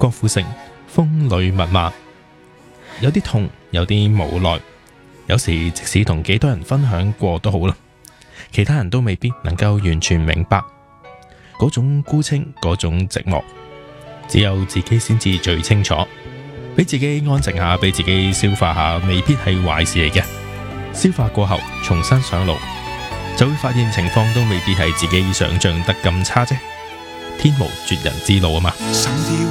郭富城風裏密碼，有啲痛，有啲無奈。有時即使同幾多人分享過都好啦，其他人都未必能夠完全明白嗰種孤清，嗰種寂寞，只有自己先至最清楚。俾自己安靜下，俾自己消化下，未必係壞事嚟嘅。消化過後，重新上路，就會發現情況都未必係自己想象得咁差啫。天無絕人之路啊嘛。 上帝